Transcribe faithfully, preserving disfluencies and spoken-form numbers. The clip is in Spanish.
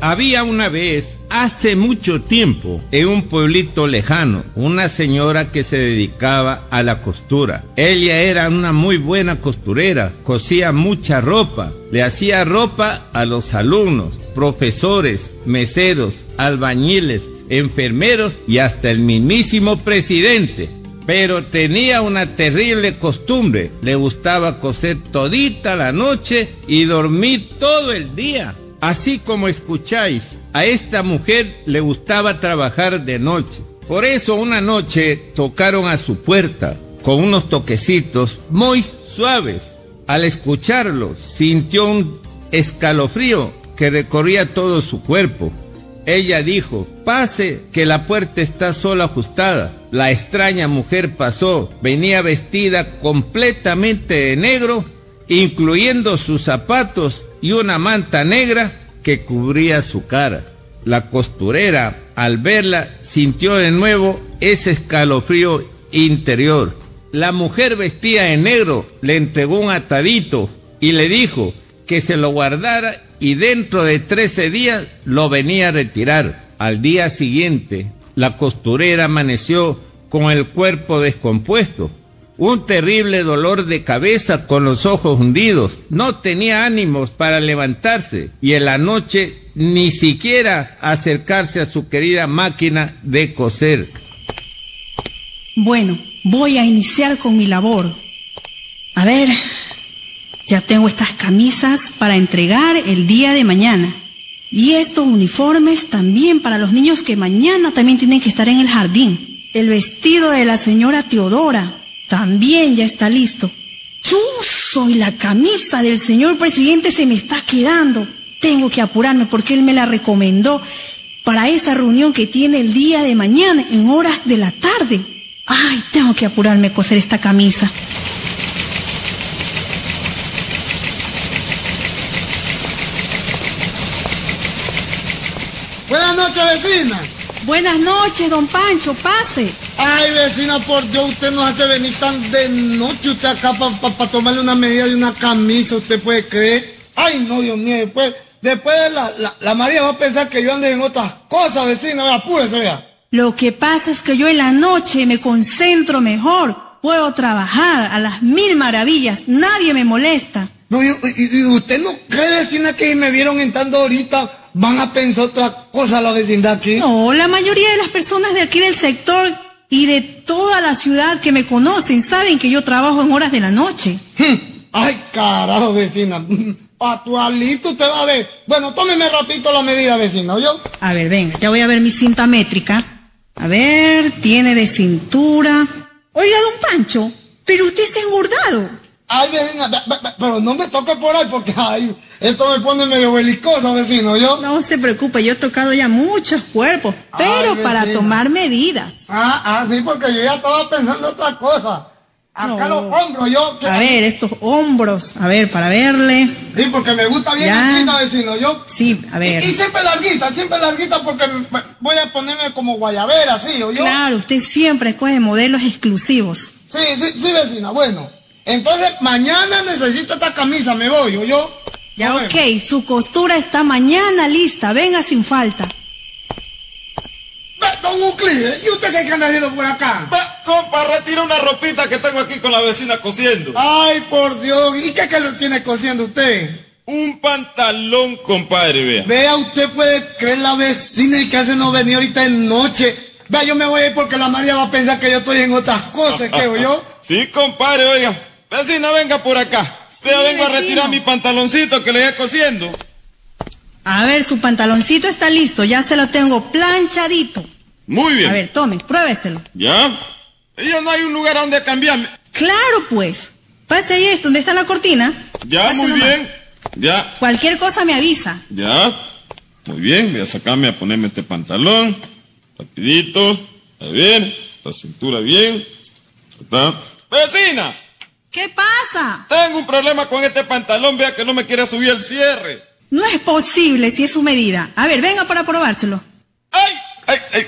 Había una vez, hace mucho tiempo, en un pueblito lejano, una señora que se dedicaba a la costura. Ella era una muy buena costurera, cosía mucha ropa, le hacía ropa a los alumnos, profesores, meseros, albañiles, enfermeros y hasta el mismísimo presidente. Pero tenía una terrible costumbre, le gustaba coser todita la noche y dormir todo el día. Así como escucháis, a esta mujer le gustaba trabajar de noche. Por eso una noche tocaron a su puerta con unos toquecitos muy suaves. Al escucharlo, sintió un escalofrío que recorría todo su cuerpo. Ella dijo: pase, que la puerta está sola ajustada. La extraña mujer pasó, venía vestida completamente de negro, incluyendo sus zapatos y una manta negra que cubría su cara. La costurera, al verla, sintió de nuevo ese escalofrío interior. La mujer vestida de negro le entregó un atadito y le dijo que se lo guardara y dentro de trece días lo venía a retirar. Al día siguiente, la costurera amaneció con el cuerpo descompuesto, un terrible dolor de cabeza con los ojos hundidos. No tenía ánimos para levantarse y en la noche ni siquiera acercarse a su querida máquina de coser. Bueno, voy a iniciar con mi labor. A ver, ya tengo estas camisas para entregar el día de mañana. Y estos uniformes también para los niños que mañana también tienen que estar en el jardín. El vestido de la señora Teodora también ya está listo. ¡Chuzo! Y la camisa del señor presidente se me está quedando. Tengo que apurarme porque él me la recomendó para esa reunión que tiene el día de mañana en horas de la tarde. ¡Ay! Tengo que apurarme a coser esta camisa. Buenas noches, vecina. Buenas noches, don Pancho, pase. Ay, vecina, por Dios, usted nos hace venir tan de noche usted acá para pa, pa tomarle una medida de una camisa, ¿usted puede creer? Ay, no, Dios mío, después, después la, la, la María va a pensar que yo ando en otras cosas, vecina, vea, apúrese, vea. Lo que pasa es que yo en la noche me concentro mejor, puedo trabajar a las mil maravillas, nadie me molesta. No, y, y, y usted no cree, vecina, que me vieron entrando ahorita, van a pensar otra cosa la vecindad aquí. No, la mayoría de las personas de aquí del sector y de toda la ciudad que me conocen saben que yo trabajo en horas de la noche. Hmm. Ay, carajo, vecina. Patualito usted va a ver. Bueno, tómeme rapidito la medida, vecina, ¿oyó? A ver, venga, ya voy a ver mi cinta métrica. A ver, tiene de cintura. Oiga, don Pancho, pero usted se ha engordado. Ay, vecina, pero no me toque por ahí porque ay, esto me pone medio belicoso, vecino, ¿yo? No se preocupe, yo he tocado ya muchos cuerpos, pero ay, para tomar medidas. Ah, ah, sí, porque yo ya estaba pensando otra cosa. Acá no. Los hombros, yo... Que... A ver, estos hombros, a ver, para verle. Sí, porque me gusta bien anchita, vecino, yo... Sí, a ver. Y, y siempre larguita, siempre larguita porque voy a ponerme como guayabera, ¿sí, o yo? Claro, usted siempre escoge modelos exclusivos. Sí, sí, sí, vecina, bueno. Entonces, mañana necesito esta camisa, me voy, ¿o yo? Ya, no, ok, vemos. Su costura está mañana lista, venga sin falta. Ve, don Euclides, ¿y usted qué anda haciendo por acá? Ve, compa, retira una ropita que tengo aquí con la vecina cosiendo. Ay, por Dios, ¿y qué que lo tiene cosiendo usted? Un pantalón, compadre, vea. Vea, usted puede creer la vecina y que hace no venir ahorita en noche. Vea, yo me voy a ir porque la María va a pensar que yo estoy en otras cosas, ¿qué o yo? Sí, compadre, oiga. Vecina, venga por acá. Sí, ya vengo vecino. a retirar mi pantaloncito que le he cosiendo. A ver, su pantaloncito está listo, ya se lo tengo planchadito. Muy bien. A ver, tome, pruébeselo. ¿Ya? Y ya no hay un lugar donde cambiarme. Claro, pues. Pase ahí, ¿dónde está la cortina? Ya, Pase muy nomás. bien. Ya. Cualquier cosa me avisa. Ya. Muy bien, voy a sacarme a ponerme este pantalón. Rapidito. Está bien. La cintura bien. ¿Está? ¡Vecina! ¿Qué pasa? Tengo un problema con este pantalón, vea que no me quiere subir el cierre. No es posible si es su medida. A ver, venga para probárselo. ¡Ay! ¡Ay! ¡Ay!